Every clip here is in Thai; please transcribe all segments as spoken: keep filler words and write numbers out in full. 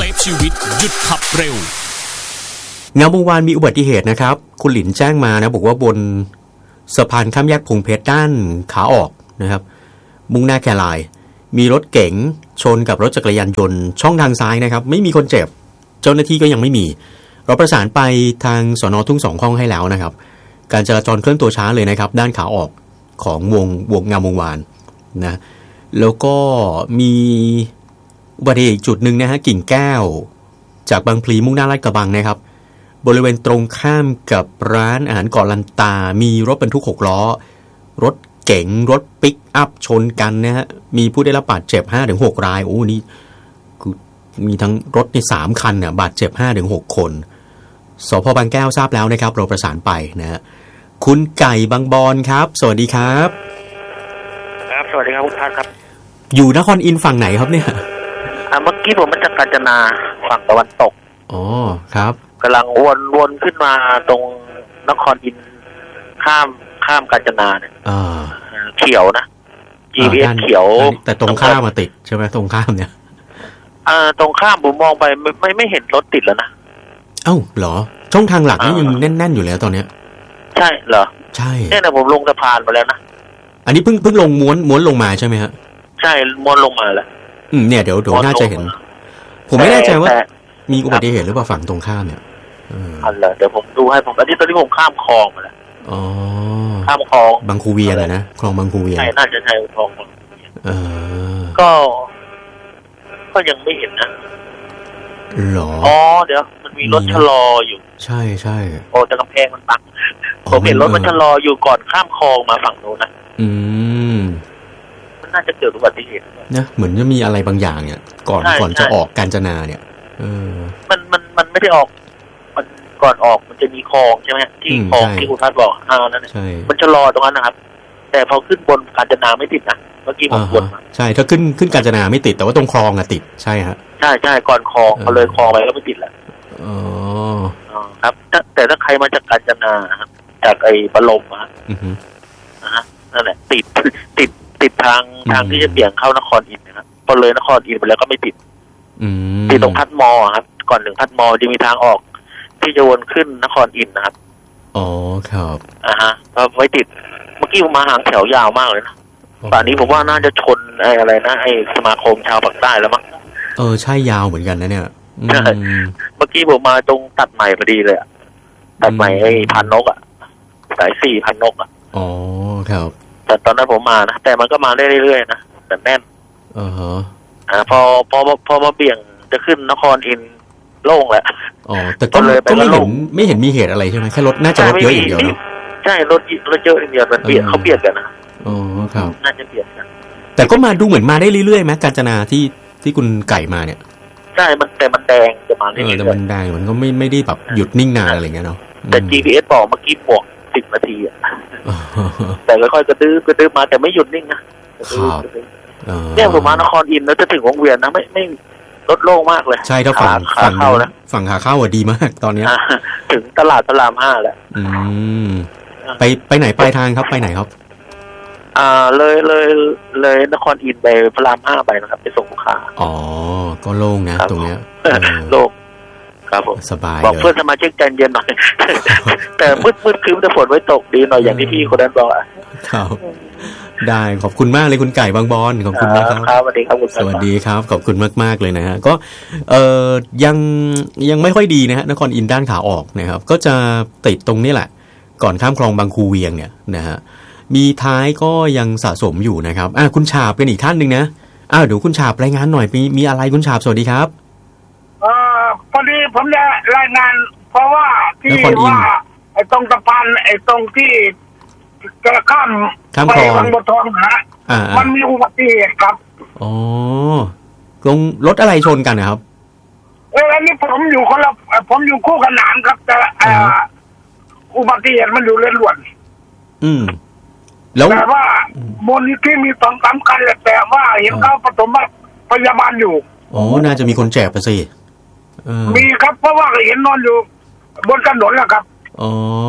ฟชีวิตหยุดขับเร็วงามวงวานมีอุบัติเหตุนะครับคุณหลินแจ้งมานะบอกว่าบนสะพานข้ามแยกพงเพชรด้านขาออกนะครับมุ่งหน้าแคลายมีรถเก๋งชนกับรถจักรยานยนต์ช่องทางซ้ายนะครับไม่มีคนเจ็บเจ้าหน้าที่ก็ยังไม่มีเราประสานไปทางสน.ทุ่งสองห้องให้แล้วนะครับการจราจรเคลื่อนตัวช้าเลยนะครับด้านขาออกของวงวงงามวงวานนะแล้วก็มีอุบัติเหตุจุดหนึ่งนะฮะกิ่งแก้วจากบางพลีมุ่งหน้าลาดกระบังนะครับบริเวณตรงข้ามกับร้านอาหารเกาะลันตามีรถบรรทุกหกล้อรถเก๋งรถปิกอัพชนกันนะฮะมีผู้ได้รับบาดเจ็บ ห้าถึงหก รายโอ้นี่คือมีทั้งรถในสามคันน่ะบาดเจ็บ ห้าถึงหก คนสภ.บางแก้วทราบแล้วนะครับเราประสานไปนะฮะคุณไก่บางบอนครับสวัสดีครับครับสวัสดีครับคุณท่านครับอยู่นครอินทร์ฝั่งไหนครับเนี่ยอ่าเมื่อกี้ผมมาจากกาญจนาฝั่งตะวันตกอ๋อครับกำลังวนวนขึ้นมาตรงนครอินทร์ข้ามข้ามกาญจนาเนี่ยอ่าเขียวนะ จี พี เอส เขียวแต่ตรงข้ามมาติดใช่ไหมตรงข้ามเนี่ยอ่าตรงข้ามผมมองไปไม่ไม่ไม่เห็นรถติดแล้วนะเอ้าเหรอช่องทางหลักนี่ยังแน่นๆอยู่แล้วตอนเนี้ยใช่เหรอใช่เนี่ยนะผมลงสะพานมาแล้วนะอันนี้เพิ่งเพิ่งลงม้วนม้วนลงมาใช่ไหมฮะใช่ม้วนลงมาแล้วอืมเนี่ยเดี๋ยวเดี๋ยวน่าจะเห็นผมไม่แน่ใจว่ามีอุบัติเหตุหรือเปล่าฝั่งตรงข้ามเนี่ยอันเหรอเดี๋ยวผมดูให้ผมอันนี้ตอนที่ผมข้ามคลองมาแล้วอ๋อข้ามคลองบางคูเวียนเลยนะคลองบางคูเวียนใช่น่าจะใช่คลองบางคูเวียนเออก็ก็ยังไม่เห็นนะหรออ๋อเดี๋ยวมันมีรถชะลออยู่ใช่ใช่โอ้แต่กำแพงมันตักผมเห็นรถมันชะลออยู่ก่อนข้ามคลองมาฝั่งโน้นนะอืมมันน่าจะเกิดอุบัติเหตุนะเหมือนจะมีอะไรบางอย่างเนี่ยก่อนก่อนจะออกกาญจนาเนี่ยเออมันมันมันไม่ได้ออกมันก่อนออกมันจะมีคลองใช่ไหมที่คลองที่คุณทัศน์บอกอ่านั่นมันชะลอตรงนั้นนะครับแต่พอขึ้นบนกาญจนาไม่ติดนะเมื่อกี้ผมวนมาใช่ถ้าขึ้นขึ้นกาญจนาไม่ติดแต่ว่าตรงคลองอะติดใช่ฮะใช่ใช่ก่อนคลองพอเลยคลองไปก็ไม่ติดแล้วอ๋อครับแต่ถ้าใครมาจากกาญจนาจากไอ้ปลมอะนะฮะนั่นแหละติดติดติดทางทางที่จะเบี่ยงเข้านครอินทร์นะครับพอเลยนครอินทร์ไปแล้วก็ไม่ติดติดตรงพัดมอครับก่อนถึงพัดมอจะมีทางออกที่จะวนขึ้นนครอินทร์นะครับอ๋อครับอ่าฮะก็ไม่ติดเมื่อกี้ผมมาหางแถวยาวมากเลยนะป่านนี้ผมว่าน่าจะชนไอ้อะไรนะไอ้สมาคมชาวภาคใต้แล้วมั้งเออใช่ยาวเหมือนกันนะเนี่ยใช่เมื่อกี้ผมมาตรงตัดใหม่พอดีเลยตัดใหม่ไอ้พันนกอ่ะสายสี่พันนกอ่ะอ๋อครับแต่ตอนนั้นผมมานะแต่มันก็มาได้เรื่อยๆนะแต่แน่นเออฮะอ่าพอพอพอมาเบี่ยงจะขึ้นนครอินทร์โล่งแหละอ๋อแต่ก็ก็ไม่เห็นไม่เห็นมีเหตุอะไรใช่ไหมแค่รถน่าจะรถเยอะอย่างเดียวเนาะใช่รถรถเยอะอย่างเดียวมันเบียดเขาเบียดกันนะอ๋อครับน่าจะเบียดกันแต่ก็มาดูเหมือนมาได้เรื่อยๆไหมกาญจนาที่ที่คุณไก่มาเนี่ยใช่มันแต่มันแดงจะมาเรื่อยๆแต่มันแดงมันก็ไม่ไม่ได้แบบหยุดนิ่งนานอะไรเงี้ยเนาะแต่ จี พี เอส บอกเมื่อกี้บวกสิบนาทีอ่ะแต่ค่อยๆกระตื้อกระตื้อมาแต่ไม่หยุดนิ่งนะเนี่ยผมมานครอินทร์แล้วจะถึงวงเวียนนะไม่ไม่รถโล่งมากเลยใช่ถ้าฝั่งฝั่งเข้านะฝั่งขาเข้าอ่ะดีมากตอนนี้ถึงตลาดพระรามห้าแล้วอืมไปไปไหนปลายทางครับไปไหนครับอ่าเลยเลยเลยนครอินทร์ไปพระรามห้าไปนะครับไปส่งลูกค้าอ๋อก็โล่งนะตรงเนี้ยโล่งครับผมสบายบอกเพื่อนสมาชิกใจเย็นหน่อยแต่มืดมืดคืนแต่ฝนไว้ตกดีหน่อยอย่างที่พี่คนนั้นบอกอ่ะครับได้ขอบคุณมากเลยคุณไก่บางบอนขอบคุณนะครับสวัสดีครับคุณสวัสดีครับขอบคุณมากๆเลยนะฮะก็เอ่อยังยังไม่ค่อยดีนะฮะนครอินทร์ด้านขาออกนะครับก็จะติดตรงนี้แหละก่อนข้ามคลองบางคูเวียงเนี่ยนะฮะมีท้ายก็ยังสะสมอยู่นะครับอ่ะคุณฉาบเป็นอีกท่านนึงนะอ้าวเดี๋ยวคุณฉาบรายงานหน่อยมีมีอะไรคุณฉาบสวัสดีครับเอ่อพอดีผมจะรายงานเพราะว่าที่ว่าไอ้ตรงสะพานไอ้ตรงที่จะข้ามไปบางบัวทองนะมันมีอุบัติเหตุครับอ๋อลงรถอะไรชนกันนะครับเอออันนี้ผมอยู่คนละผมอยู่คู่ขนานครับแต่อุบัติเหตุมันอยู่เลนด่วนอืมแล้วแต่ว่าบนที่มีสองสามคันแหละแต่ว่าเห็นเขาปฐมพยาบาลอยู่อ๋อน่าจะมีคนเจ็บไปสิมีครับเพราะว่าเห็นนอนอยู่บนถนนแหละครับอ๋อ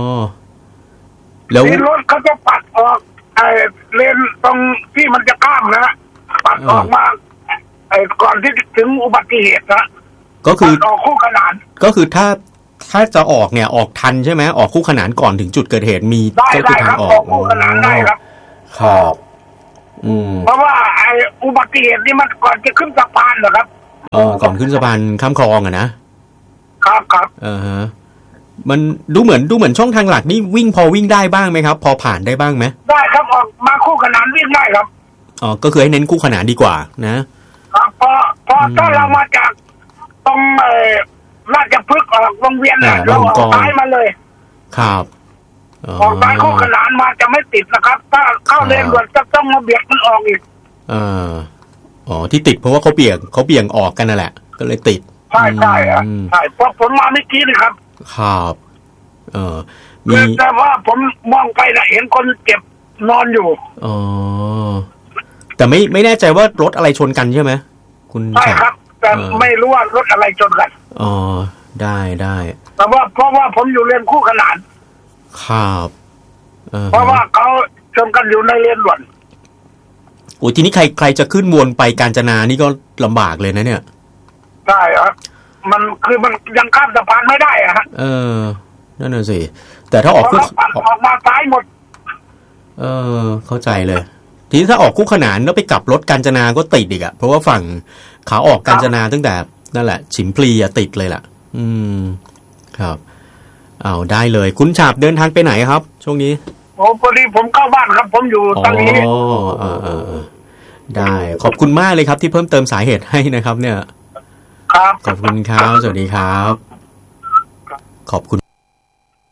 แล้วรถเขาจะปัดออกไอ้เลนตรงที่มันจะข้ามนะปัดออกมาไอ้ก่อนที่ถึงอุบัติเหตุนะก็คือออกคู่ขนานก็คือถ้าถ้าจะออกเนี่ยออกทันใช่ไหมออกคู่ขนานก่อนถึงจุดเกิดเหตุมีก็คือทางออกคู่ขนานได้ครับครับอืมเพราะว่าไอ้อุบัติเหตุนี่มันก่อนจะขึ้นสะพานเหรอครับเออก่อนขึ้นสะพานข้ามคลองอะนะครับครับเออฮะมันดูเหมือนดูเหมือนช่องทางหลักนี่วิ่งพอวิ่งได้บ้างไหมครับพอผ่านได้บ้างไหมได้ครับออกมาคู่ขนานวิ่งได้ครับอ๋อก็คือให้เน้นคู่ขนานดีกว่านะครับพอพอถ้าเรามาจากตรงเอ่อราชพฤกษ์ออกวงเวียนเนี่ยเราออกซ้ายมาเลยครับออกซ้ายคู่ขนานมาจะไม่ติดนะครับถ้าเข้าเลนด่วนจะต้องมาเบียดมันออกอีกเอออ๋อที่ติดเพราะว่าเขาเบี่ยงเขาเบี่ยงออกกันนั่นแหละก็เลยติดใช่ใช่อ่ะใช่เพราะผมมาเมื่อกี้นี่ครับครับเออมีแต่ว่าผมมองไปนะเห็นคนเจ็บนอนอยู่อ๋อแต่ไม่ไม่แน่ใจว่ารถอะไรชนกันใช่ไหมคุณใช่ครับแต่ไม่รู้ว่ารถอะไรชนกันอ๋อได้ได้แต่ว่าเพราะว่าผมอยู่เลนคู่ขนานครับเพราะว่าเขาชนกันอยู่ในเลนด่วนโอ้ทีนี้ใครใครจะขึ้นวนไปกาญจนานี่ก็ลำบากเลยนะเนี่ยใช่ครับมันคือมันยังข้ามสะพานไม่ได้อะฮะเออนั่นน่ะสิแต่ถ้าออกคู่ออกมาซ้ายหมดเออเข้าใจเลยทีนี้ถ้าออกคู่ขนานแล้วไปกลับรถกาญจนาก็ติดอีกอะเพราะว่าฝั่งขาออกกาญจนาตั้งแต่นั่นแหละฉิมพลีอะติดเลยล่ะอืมครับเอาได้เลยคุณฉาบเดินทางไปไหนครับช่วงนี้โอ้พอดีผมเข้าบ้านครับผมอยู่ตรงนี้อ๋อเออได้ขอบคุณมากเลยครับที่เพิ่มเติมสาเหตุให้นะครับเนี่ยครับขอบคุณครับสวัสดีครับขอบคุณ